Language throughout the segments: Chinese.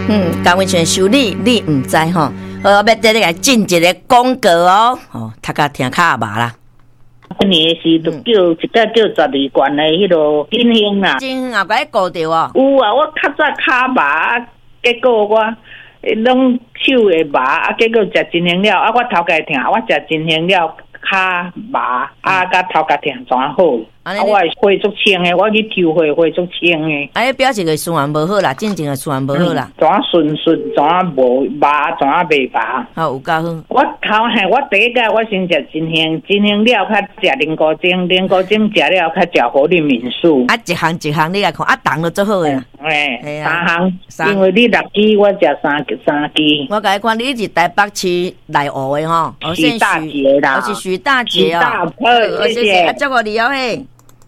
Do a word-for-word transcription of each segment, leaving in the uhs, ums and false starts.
嗯，甘温泉修理你唔知吼，好，要在你来进一个广告哦，哦，读甲听卡麻啦。 今年是就叫一个叫十二罐的迄落金香啦。 金香啊，甲你顾着哦。 有啊，我较早卡麻，结果我拢手会麻，啊，结果食金香了，啊，我头家疼，我食金香了。卡麻啊，甲头壳疼怎好？啊，我会足清的，我去抽血会足清的。 啊，表示个循环无好啦，正正个循环无好啦。 怎顺顺，怎无麻，怎袂麻？ 啊，有够好。 我头嘿，我第一个我先食金香，金香了较食灵菇精，灵菇精食了较食活力敏素。 啊，一项一项你来看，啊，重就足好诶。 诶，三项，因为你六支，我食三三支。 我甲你看，你是台北市内湖诶吼， 徐大姐啦， 我是徐大姐哦。 大好，谢谢。 啊，祝我你哦嘿。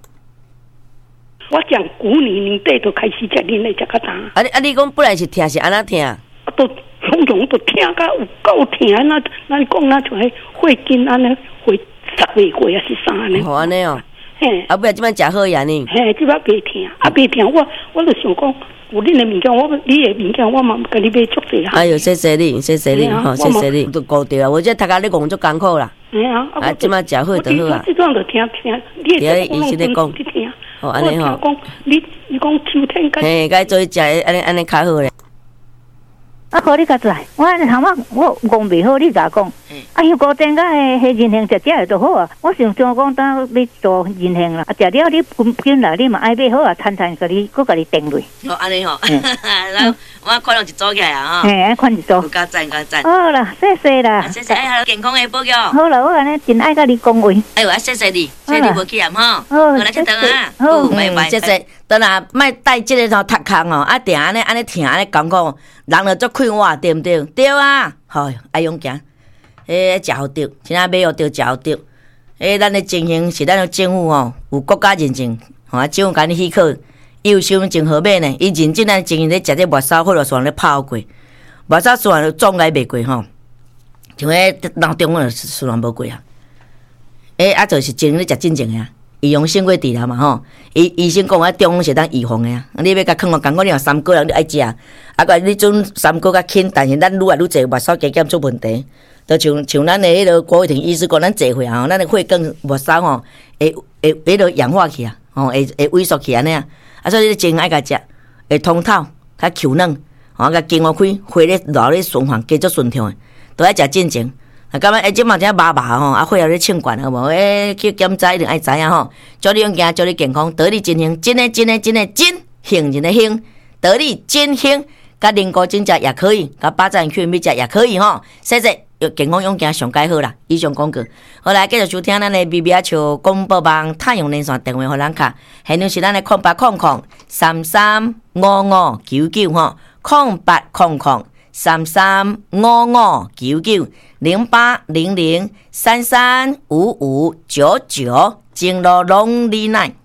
我讲古年年底都开始食恁来食较大。 啊你啊你讲本来是听是安怎听？啊都拢拢都听甲有够听，那那你讲那就系会金安尼会十八岁还是啥呢？ 好安尼哦。 嘿， 啊不然即摆食好呀呢？ 嘿，即摆别听，啊别听，我我就想讲，有恁的物件，我你的物件，我嘛甲你买足济哈。 哎呦，谢谢你，谢谢你，吼，谢谢你，都顾着啊。我这头家你讲足艰苦啦。 哎呀， 啊，即摆食好就好啊。 这种就听听，你的意思咧讲， 哦安尼吼。讲你你讲秋天该。 嘿，该做食安尼安尼较好咧。 啊，好你家知，我头仔我讲袂好，你咋讲？啊，迄古典甲迄迄人形食食就好啊。我想想讲，当你做人形啦，啊，食了你滚滚来，你嘛爱买好啊，摊摊甲你，佮甲你订落。 哦，安尼吼，然后我看到一组起来啊， 吼。嘿，看一组。 有加赞，加赞。 好啦，谢谢啦。 谢谢，哎，健康的保佑。 好啦，我安尼真爱甲你讲话。 哎呦，啊，谢谢你，谢谢你无去念吼。 好， 来吃顿啊。 好， 拜拜。谢谢。当然，莫带即个头读空哦，啊，定安尼安尼听安尼讲讲，人就足快活，对毋对？对啊，好，爱用行。诶，食好着，现在买好着，食好着。诶，咱的情形是咱的政府吼，有国家认证，吼，啊，政府甲你许可，伊有收真好买呢。伊认证咱的情形咧，食这月烧或者算咧泡过，月烧算了总来袂过吼。像迄闹中央算无过啊。诶，啊，就是真咧食真正诶啊。预防胜过治疗嘛吼，医医生讲啊，中是当预防的啊。你要甲看我讲讲，你若三个人你爱食，啊，个你准三个较轻，但是咱愈来愈侪月烧加减出问题。就像像咱的迄个郭伟霆医师讲，咱坐会啊，咱的血管月烧吼，会会迄个氧化去啊，吼，会会萎缩去安尼啊。啊，所以你真爱甲食，会通透，较 Q 软，吼，甲经活开，血咧流咧循环，加足顺畅的，都爱食正正。啊，感觉诶，即马只麻麻吼，啊，血也咧唱管好无？诶，去检查一定爱知影吼。祝你用行，祝你健康，得力真兴，真诶真诶真诶真，幸人诶幸，得力真兴。甲灵菇精食也可以，甲巴掌去米食也可以吼。谢谢，健康用行上介好啦。以上广告，好来继续收听咱诶 B B 啊笑广播网太阳连线电话互咱卡，现在是咱诶空八空空三三五五九九吼，空八空空。三三五五九九零八零零三三五五九九，进入龙里内。